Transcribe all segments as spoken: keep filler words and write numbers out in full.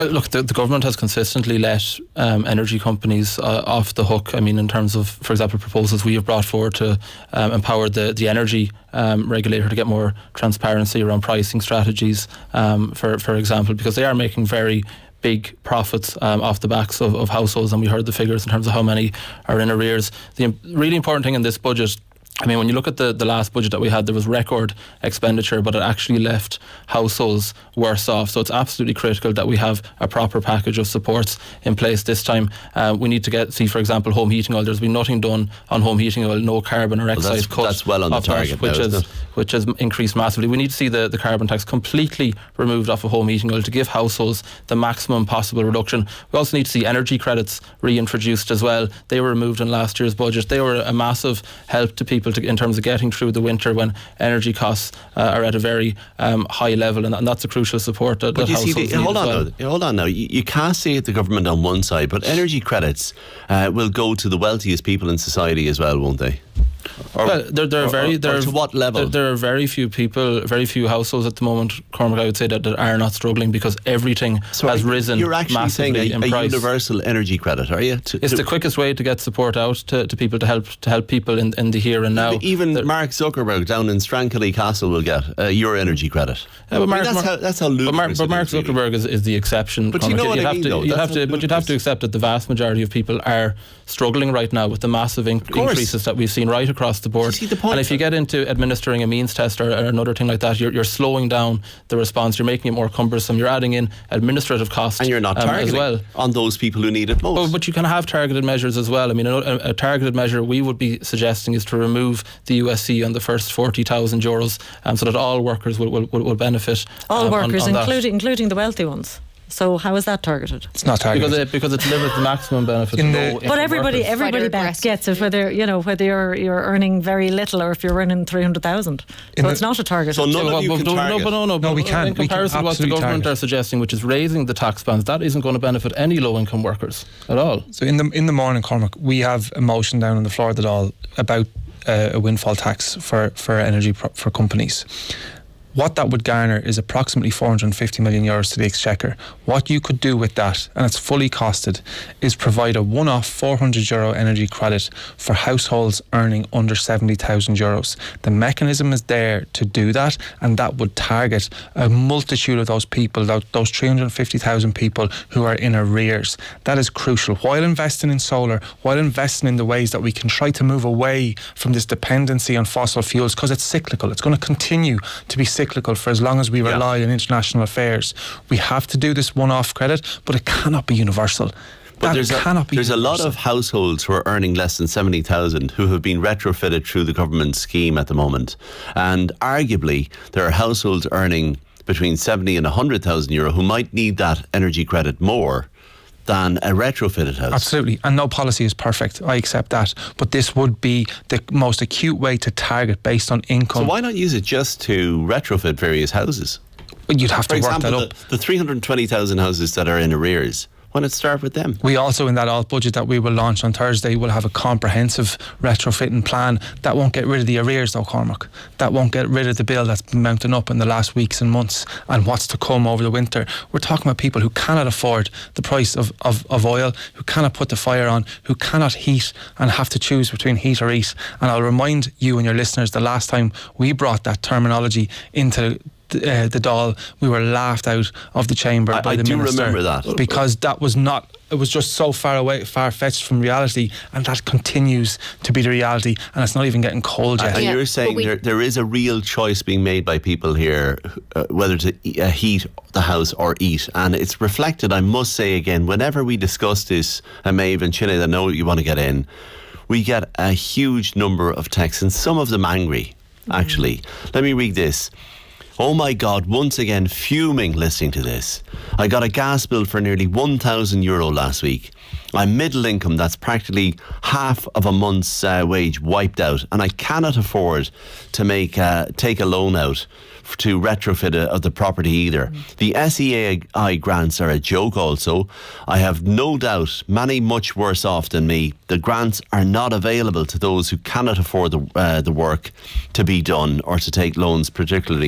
Look, the, the government has consistently let um, energy companies uh, off the hook. I mean, in terms of, for example, proposals we have brought forward to um, empower the, the energy um, regulator to get more transparency around pricing strategies, um, for, for example, because they are making very big profits um, off the backs of, of households, and we heard the figures in terms of how many are in arrears. The really important thing in this budget, I mean, when you look at the, the last budget that we had, there was record expenditure, but it actually left households worse off. So it's absolutely critical that we have a proper package of supports in place this time. Uh, we need to get, see, for example, home heating oil. There's been nothing done on home heating oil, no carbon or excise well, that's, cut. That's well on the target that, which now, is, isn't it? which has increased massively. We need to see the, the carbon tax completely removed off of home heating oil to give households the maximum possible reduction. We also need to see energy credits reintroduced as well. They were removed in last year's budget. They were a massive help to people to, in terms of getting through the winter when energy costs uh, are at a very um, high level, and, and that's a crucial support that, but that you see, households the, need hold as on well. now, hold on now. You, you can't say it the government on one side, but energy credits uh, will go to the wealthiest people in society as well, won't they? Or, well, there, there are or, very or, there or are, to what level? There, there are very few people, very few households at the moment, Cormac, I would say, that, that are not struggling because everything so has risen you're actually massively saying a, in a price. universal energy credit, are you? To, it's to, the quickest way to get support out to, to people to help to help people in, in the here and now. Even there, Mark Zuckerberg down in Strankilly Castle will get uh, your energy credit. Yeah, but Mark, I mean, that's, Mark, how, that's how ludicrous but Mark, but Mark it is, Zuckerberg really. is, is the exception. But you know what you'd I have mean, to, though. you'd That's have to, but you'd have to accept that the vast majority of people are struggling right now with the massive inc- increases that we've seen right across the board. See the point, and if you get into administering a means test or, or another thing like that, you're, you're slowing down the response. You're making it more cumbersome. You're adding in administrative costs, and you're not um, targeting as well on those people who need it most. But, but you can have targeted measures as well. I mean, a, a targeted measure we would be suggesting is to remove the U S C on the first forty thousand euros, um, so that all workers will will, will benefit. All um, workers, on, on including including the wealthy ones. So how is that targeted? It's not targeted because it, because it delivers the maximum benefit. In to the- low But income everybody, workers. everybody back gets it, whether you know whether you're you're earning very little or if you're earning three hundred thousand. So In it's the- not a target. So none Yeah, of you but- can but no, target. but no, no, No, but we can. In We can comparison to what the absolutely government target. are suggesting, which is raising the tax bands, that isn't going to benefit any low-income workers at all. So in the in the morning, Cormac, we have a motion down on the floor that all about uh, a windfall tax for for energy pro- for companies. What that would garner is approximately four hundred fifty million euros to the Exchequer. What you could do with that, and it's fully costed, is provide a one-off four hundred euro energy credit for households earning under seventy thousand euros. The mechanism is there to do that, and that would target a multitude of those people, those three hundred fifty thousand people who are in arrears. That is crucial. While investing in solar, while investing in the ways that we can try to move away from this dependency on fossil fuels, because it's cyclical. It's going to continue to be cyclical. cyclical for as long as we Yeah. rely on international affairs. We have to do this one-off credit, but it cannot be universal. But that there's a, cannot be there's a lot universal. of households who are earning less than seventy thousand who have been retrofitted through the government scheme at the moment. And arguably, there are households earning between seventy and one hundred thousand euro who might need that energy credit more than a retrofitted house. Absolutely, and no policy is perfect. I accept that, but this would be the most acute way to target based on income. So why not use it just to retrofit various houses? You'd have For to work example, that up. the, the three hundred twenty thousand houses that are in arrears, why not start with them? We also, in that alt budget that we will launch on Thursday, will have a comprehensive retrofitting plan that won't get rid of the arrears though, Cormac. That won't get rid of the bill that's been mounting up in the last weeks and months and what's to come over the winter. We're talking about people who cannot afford the price of, of, of oil, who cannot put the fire on, who cannot heat and have to choose between heat or eat. And I'll remind you and your listeners, the last time we brought that terminology into Uh, the Dáil, we were laughed out of the chamber I, by I the do minister remember that, because that was not, it was just so far away, far-fetched from reality, and that continues to be the reality, and it's not even getting cold yet. And Yeah, you're saying but we- there, there is a real choice being made by people here, uh, whether to e- uh, heat the house or eat. And it's reflected, I must say again, whenever we discuss this, and Maeve and Chile, I know you want to get in, we get a huge number of texts, and some of them angry, actually. Mm. Let me read this. Oh my God, once again fuming listening to this. I got a gas bill for nearly one thousand euro last week. I'm middle income, that's practically half of a month's uh, wage wiped out, and I cannot afford to make uh, take a loan out f- to retrofit a, of the property either. Mm. The S E A I grants are a joke also. I have no doubt many much worse off than me. The grants are not available to those who cannot afford the, uh, the work to be done or to take loans, particularly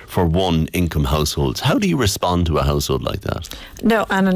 for one income households. How do you respond to a household like that? No, and